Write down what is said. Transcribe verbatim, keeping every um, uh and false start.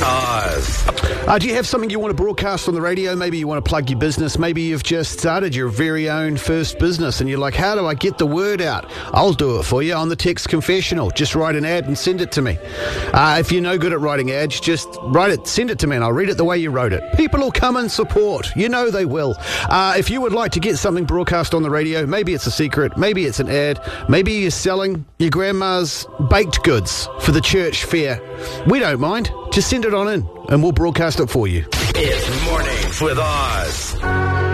Oz. Uh, do you have something you want to broadcast on the radio? Maybe you want to plug your business. Maybe you've just started your very own first business and you're like, how do I get the word out? I'll do it for you on the Text Confessional. Just write an ad and send it to me. Uh, if you're no good at writing ads, just write it, send it to me and I'll read it the way you wrote it. People will come and support. You know they will. Uh, if you would like to get something broadcast on the radio, maybe it's a secret, maybe it's an ad, maybe you're selling your grandma's baked goods for the church fair. We don't mind. Just send it on in and we'll broadcast it for you. It's Mornings with Oz.